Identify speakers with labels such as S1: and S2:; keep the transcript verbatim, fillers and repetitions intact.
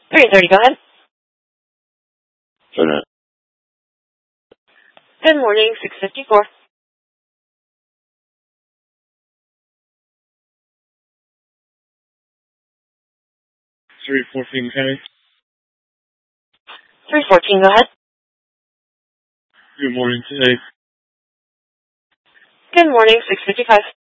S1: three thirty, go ahead.
S2: Turn it.
S1: Good morning, six fifty-four.
S2: three fourteen County.
S1: three fourteen, go ahead.
S2: Good morning today.
S1: Good morning, six fifty-five.